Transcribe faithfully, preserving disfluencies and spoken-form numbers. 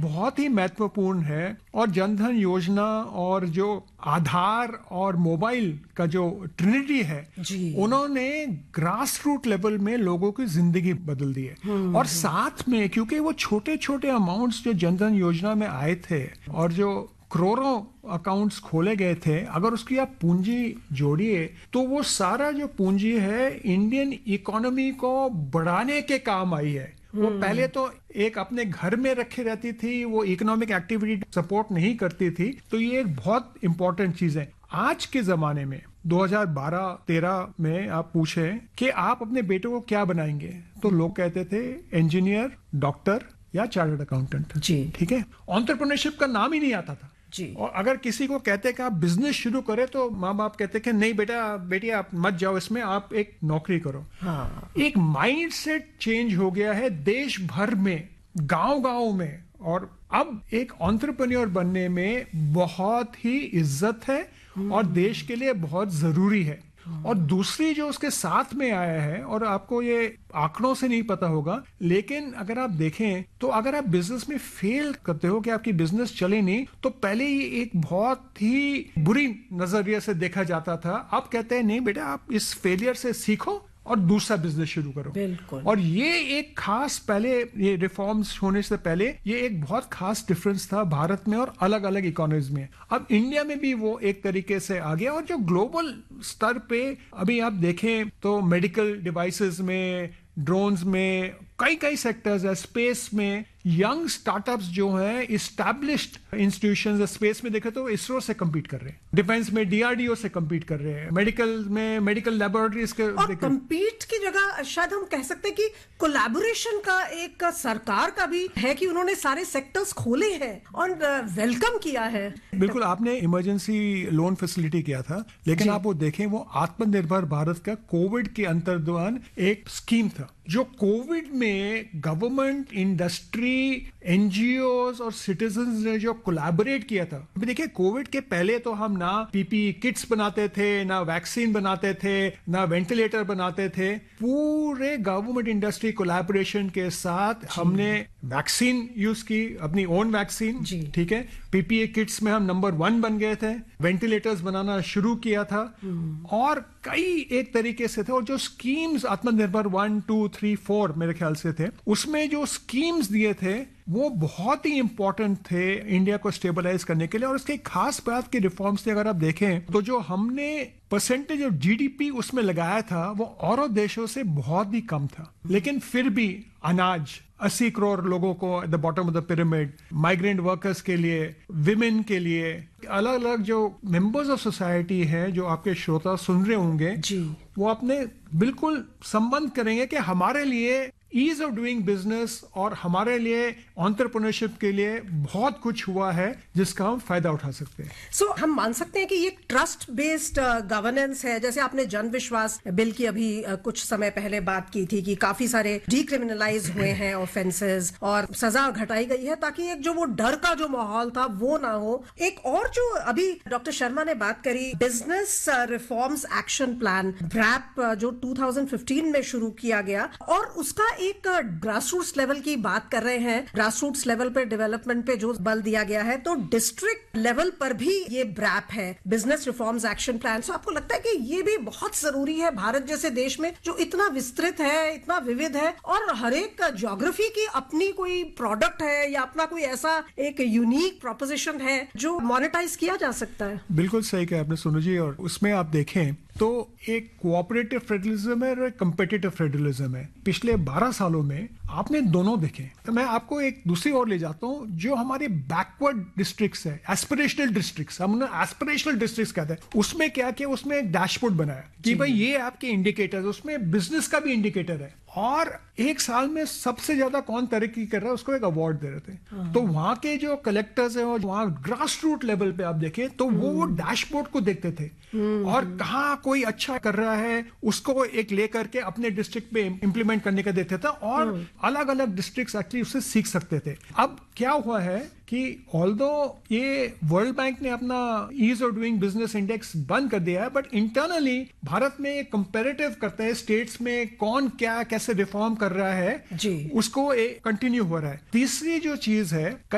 बहुत ही महत्वपूर्ण है और जनधन योजना और जो आधार और मोबाइल का जो ट्रिनिटी है जी। उन्होंने ग्रास रूट लेवल में लोगों की जिंदगी बदल दी है। और साथ में क्योंकि वो छोटे छोटे अमाउंट्स जो जनधन योजना में आए थे और जो करोड़ों अकाउंट्स खोले गए थे, अगर उसकी आप पूंजी जोड़िए तो वो सारा जो पूंजी है इंडियन इकोनॉमी को बढ़ाने के काम आई है। वो पहले तो एक अपने घर में रखे रहती थी, वो इकोनॉमिक एक्टिविटी सपोर्ट नहीं करती थी, तो ये एक बहुत इंपॉर्टेंट चीज है। आज के जमाने में दो हज़ार बारह तेरह में आप पूछे कि आप अपने बेटे को क्या बनाएंगे, तो लोग कहते थे इंजीनियर, डॉक्टर या चार्टर्ड अकाउंटेंट। जी। ठीक है, एंटरप्रेन्योरशिप का नाम ही नहीं आता था। जी। और अगर किसी को कहते कि आप बिजनेस शुरू करें तो माँ बाप कहते कि नहीं बेटा बेटी आप मत जाओ इसमें, आप एक नौकरी करो। हाँ। एक माइंडसेट चेंज हो गया है देश भर में, गांव गांव में, और अब एक एंटरप्रेन्योर बनने में बहुत ही इज्जत है और देश के लिए बहुत जरूरी है। और दूसरी जो उसके साथ में आया है, और आपको ये आंकड़ों से नहीं पता होगा, लेकिन अगर आप देखें तो अगर आप बिजनेस में फेल करते हो कि आपकी बिजनेस चले नहीं, तो पहले ये एक बहुत ही बुरी नजरिए से देखा जाता था। अब कहते हैं नहीं बेटा आप इस फेलियर से सीखो और दूसरा बिजनेस शुरू करो। बिल्कुल। और ये एक खास, पहले ये रिफॉर्म्स होने से पहले ये एक बहुत खास डिफरेंस था भारत में और अलग अलग इकोनॉमीज में। अब इंडिया में भी वो एक तरीके से आ गया। और जो ग्लोबल स्तर पे अभी आप देखें तो मेडिकल डिवाइसेस में, ड्रोन्स में, कई कई सेक्टर्स है, स्पेस में यंग स्टार्टअप्स जो हैं, इस्टेब्लिश्ड इंस्टीट्यूशंस, स्पेस में देखें तो इसरो से compete कर रहे हैं, डिफेंस में डीआरडीओ से compete कर रहे हैं, मेडिकल में मेडिकल लैबोरेटरीज के। और compete की जगह शायद हम कह सकते हैं कि कोलैबोरेशन का एक सरकार का भी है कि उन्होंने सारे सेक्टर्स खोले हैं और वेलकम किया है। बिल्कुल, आपने इमरजेंसी लोन फैसिलिटी किया था, लेकिन आप वो देखें वो आत्मनिर्भर भारत का कोविड के अंतर्दौरान एक स्कीम था जो कोविड में गवर्नमेंट, इंडस्ट्री, एनजीओज और सिटीजंस ने जो कोलैबोरेट किया था। अभी देखिए कोविड के पहले तो हम ना पीपीई किट्स बनाते थे, ना वैक्सीन बनाते थे, ना वेंटिलेटर बनाते थे। पूरे गवर्नमेंट इंडस्ट्री कोलैबोरेशन के साथ हमने वैक्सीन यूज की, अपनी ओन वैक्सीन। ठीक है, पीपीई किट्स में हम नंबर वन बन गए थे, वेंटिलेटर्स बनाना शुरू किया था, और कई एक तरीके से थे। और जो स्कीम्स आत्मनिर्भर वन टू थ्री फोर मेरे ख्याल से थे, उसमें जो स्कीम्स दिए थे वो बहुत ही इंपॉर्टेंट थे इंडिया को स्टेबलाइज करने के लिए। और उसके खास बात के रिफॉर्म्स थे, अगर आप देखें तो जो हमने परसेंटेज ऑफ जीडीपी उसमें लगाया था वो औरों देशों से बहुत ही कम था। लेकिन फिर भी अनाज अस्सी करोड़ लोगों को at the bottom of the pyramid, migrant workers के लिए, विमेन के लिए, अलग अलग जो मेंबर्स ऑफ सोसाइटी हैं जो आपके श्रोता सुन रहे होंगे जी, वो अपने बिल्कुल संबंध करेंगे कि हमारे लिए ईज ऑफ डूइंग बिजनेस और हमारे लिए एंटरप्रेन्योरशिप के लिए बहुत कुछ हुआ है जिसका हम फायदा उठा सकते हैं। सो so, हम मान सकते हैं कि ये ट्रस्ट बेस्ड गवर्नेंस है। जैसे आपने जन विश्वास बिल की अभी uh, कुछ समय पहले बात की थी कि काफी सारे डीक्रिमिनलाइज हुए हैं ऑफेंसेस और सजा घटाई गई है ताकि एक जो वो डर का जो माहौल था वो ना हो। एक और जो अभी डॉक्टर शर्मा ने बात करी, business reforms action plan wrap जो टू थाउजेंड फिफ्टीन में शुरू किया गया, और उसका एक ग्रास रूट्स लेवल की बात कर रहे हैं। ग्रास रूट्स लेवल पे डेवलपमेंट पे जो बल दिया गया है, तो डिस्ट्रिक्ट लेवल पर भी ये ब्रैप है, बिजनेस रिफॉर्म्स एक्शन प्लान। सो आपको लगता है कि ये भी बहुत जरूरी है भारत जैसे देश में जो इतना विस्तृत है, इतना विविध है, और हर एक ज्योग्राफी की अपनी कोई प्रोडक्ट है या अपना कोई ऐसा एक यूनिक प्रोपोजिशन है जो मोनेटाइज किया जा सकता है। बिल्कुल सही कहा आपने सोनू जी। और उसमें आप देखें तो एक कोऑपरेटिव फेडरलिज्म है और एक कम्पिटिटिव फेडरलिज्म है। पिछले बारह सालों में आपने दोनों देखे। तो मैं आपको एक दूसरी ओर ले जाता हूँ, जो हमारे बैकवर्ड डिस्ट्रिक्ट्स है, एस्पिरेशनल डिस्ट्रिक्ट्स, हम एस्पिरेशनल डिस्ट्रिक्ट्स कहते हैं। उसमें क्या किया, उसमें एक डैशबोर्ड बनाया कि भाई ये आपके इंडिकेटर्स, उसमें बिजनेस का भी इंडिकेटर है, और एक साल में सबसे ज्यादा कौन तरक्की कर रहा है उसको एक अवार्ड दे रहे थे। तो वहां के जो कलेक्टर्स हैं और वहां ग्रास रूट लेवल पे आप देखें तो वो वो डैशबोर्ड को देखते थे और कहाँ कोई अच्छा कर रहा है उसको एक लेकर के अपने डिस्ट्रिक्ट पे इंप्लीमेंट करने का देते थे, और अलग अलग डिस्ट्रिक्ट्स एक्चुअली उससे सीख सकते थे। अब क्या हुआ है कि ऑल्दो ये वर्ल्ड बैंक ने अपना ease of doing business index बंद कर दिया है, बट इंटरनली भारत में एक कंपैरेटिव करते हैं स्टेट्स में कौन क्या कैसे रिफॉर्म कर रहा है जी, उसको कंटिन्यू हो रहा है। तीसरी जो चीज है,